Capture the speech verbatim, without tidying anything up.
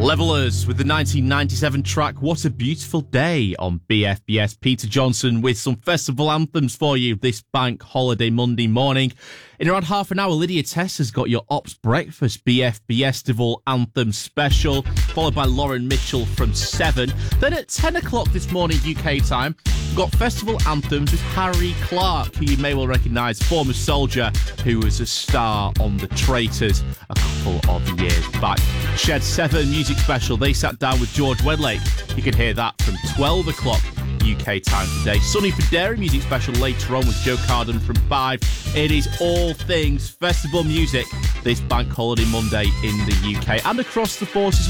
Levellers with the nineteen ninety-seven track What a Beautiful Day on B F B S. Peter Johnson with some festival anthems for you this bank holiday Monday morning. In around half an hour, Lydia Tess has got your Ops Breakfast B F B S Festival Anthem Special, followed by Lauren Mitchell from seven. Then at ten o'clock this morning U K time, we've got Festival Anthems with Harry Clark, who you may well recognise, former soldier who was a star on The Traitors a couple of years back. Shed seven Music Special, they sat down with George Wedlake. You can hear that from twelve o'clock U K time today. Sunny for Dairy Music Special later on with Joe Carden from five. It is all things festival music this bank holiday Monday in the U K and across the forces